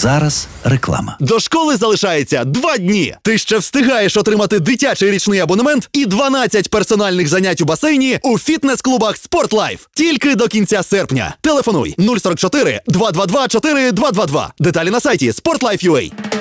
зараз реклама. До школи залишається 2 дні. Ти ще встигаєш отримати дитячий річний абонемент і 12 персональних занять у басейні у фітнес-клубах «Спортлайф». Тільки до кінця серпня. Телефонуй 044 222 4222. Деталі на сайті sportlife.ua.